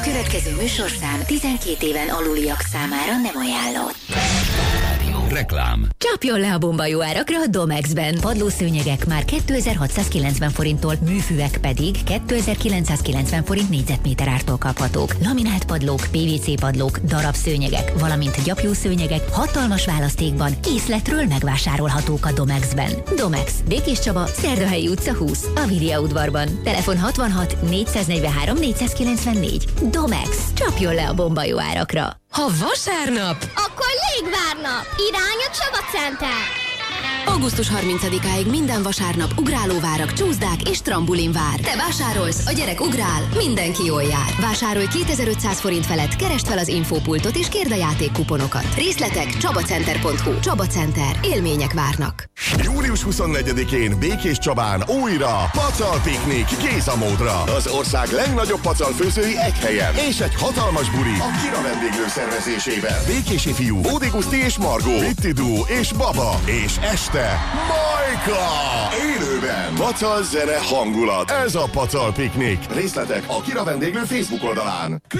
A következő műsorszám 12 éven aluliak számára nem ajánlott. Reklám. Csapjon le a bomba jó árakra a Domexben. Padlószőnyegek már 2690 forinttól, műfűek pedig 2990 forint négyzetméter ártól kaphatók. Laminált padlók, PVC padlók, darabszőnyegek, valamint gyapjúszőnyegek hatalmas választékban készletről megvásárolhatók a Domexben. Domex, Békés Csaba, Szerdahelyi utca 20, a Viria udvarban. Telefon 66 443 494. Domex, csapjon le a bomba jó árakra. Ha vasárnap, akkor légvárnap! Irány a Csaba Center! Augusztus 30-áig minden vasárnap ugrálóvárak, csúszdák és trambulinvár. Te vásárolsz, a gyerek ugrál, mindenki jól jár. Vásárolj 2500 forint felett, keresd fel az infópultot és kérd a játékkuponokat. Részletek csabacenter.hu. Csaba Center. Élmények várnak. Július 24-én Békés Csabán újra pacal piknik Gézamódra. Az ország legnagyobb pacalfőzői egy helyen. És egy hatalmas buli a Kira vendéglő szervezésében. Békési fiú, Bódi Guszti és Margó, Vitti Dú és Baba. És este Majka! Élőben. Pacal zene hangulat. Ez a pacal piknik. Részletek a Kira vendéglő Facebook oldalán.